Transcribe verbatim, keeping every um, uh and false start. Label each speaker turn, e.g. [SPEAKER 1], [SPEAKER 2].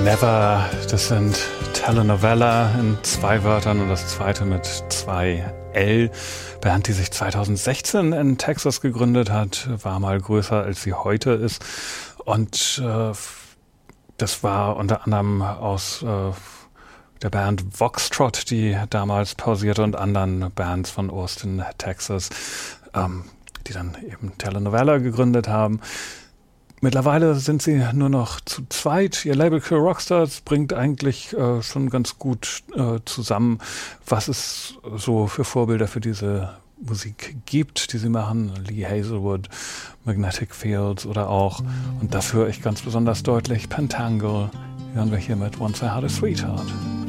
[SPEAKER 1] Never, das sind Telenovela in zwei Wörtern und das zweite mit zwei L. Band, die sich zweitausendsechzehn in Texas gegründet hat, war mal größer als sie heute ist. Und äh, das war unter anderem aus äh, der Band Voxtrot, die damals pausierte, und anderen Bands von Austin, Texas, ähm, die dann eben Telenovela gegründet haben. Mittlerweile sind sie nur noch zu zweit. Ihr Label Kill Rockstars bringt eigentlich äh, schon ganz gut äh, zusammen, was es so für Vorbilder für diese Musik gibt, die sie machen. Lee Hazelwood, Magnetic Fields oder auch, und das höre ich ganz besonders deutlich, Pentangle. Hören wir hier mit Once I Had a Sweetheart.